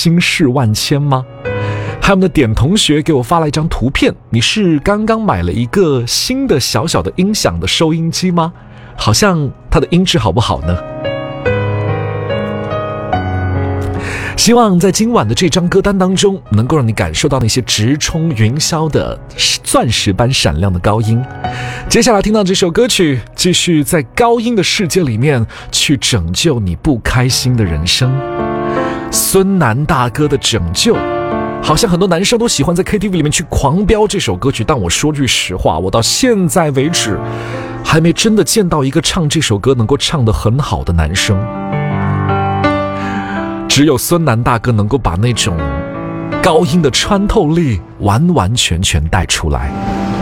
心事万千吗？还有我们的点同学给我发了一张图片，你是刚刚买了一个新的小小的音响的收音机吗？好像它的音质好不好呢？希望在今晚的这张歌单当中，能够让你感受到那些直冲云霄的钻石般闪亮的高音。接下来听到这首歌曲，继续在高音的世界里面去拯救你不开心的人生。孙楠大哥的拯救，好像很多男生都喜欢在 KTV 里面去狂飙这首歌曲，但我说句实话，我到现在为止还没真的见到一个唱这首歌能够唱得很好的男生。只有孙楠大哥能够把那种高音的穿透力完完全全带出来。